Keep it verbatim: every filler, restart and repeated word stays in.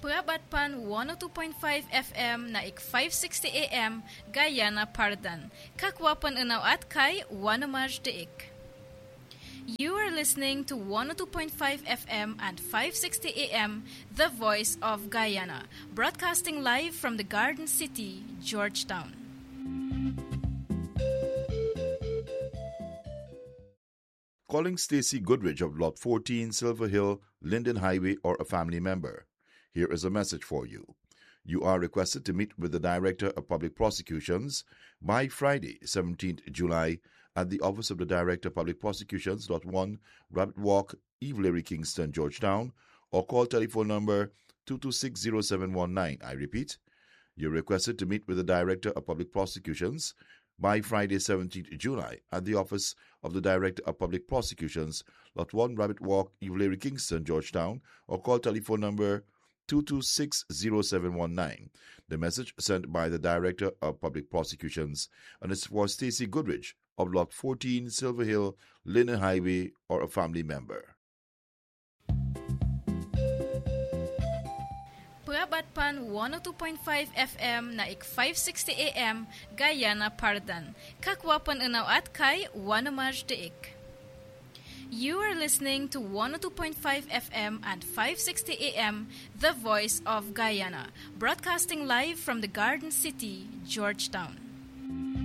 Purabatpan one oh two point five F M na ik five sixty A M Guyana Pardan. Kakwapan unaw at kay Wanamaj Deik. You are listening to one oh two point five F M and five sixty A M, The Voice of Guyana, broadcasting live from the Garden City, Georgetown. Calling Stacy Goodrich of Lot fourteen, Silver Hill, Linden Highway, or a family member. Here is a message for you. You are requested to meet with the Director of Public Prosecutions by Friday, seventeenth July, at the Office of the Director of Public Prosecutions, Lot one, Rabbit Walk, Evelary, Kingston, Georgetown, or call telephone number two two six zero seven one nine. I repeat, you're requested to meet with the Director of Public Prosecutions by Friday, seventeenth July, at the Office of the Director of Public Prosecutions, Lot one, Rabbit Walk, Evelary, Kingston, Georgetown, or call telephone number two two six zero seven one nine. The message sent by the Director of Public Prosecutions, and it's for Stacy Goodrich of Lot fourteen, Silver Hill, Linden Highway, or a family member. Purabatpan one oh two point five F M na ik five sixty A M Guyana Pardan. Kakwapan unaw at kay Wanamaj Deik. You are listening to one oh two point five F M and five sixty A M, The Voice of Guyana, broadcasting live from the Garden City, Georgetown.